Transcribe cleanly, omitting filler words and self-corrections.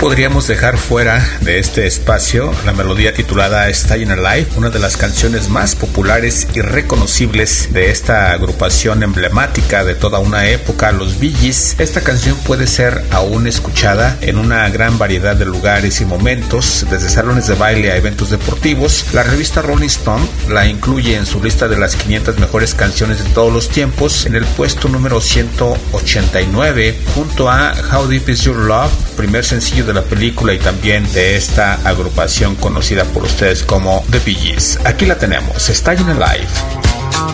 podríamos dejar fuera de este espacio la melodía titulada Stayin' Alive, una de las canciones más populares y reconocibles de esta agrupación emblemática de toda una época, los Bee Gees. Esta canción puede ser aún escuchada en una gran variedad de lugares y momentos, desde salones de baile a eventos deportivos. La revista Rolling Stone la incluye en su lista de las 500 mejores canciones de todos los tiempos en el puesto número 189, junto a How Deep Is Your Love, primer sencillo de la película y también de esta agrupación conocida por ustedes como The Bee Gees. Aquí la tenemos, Stayin' Alive.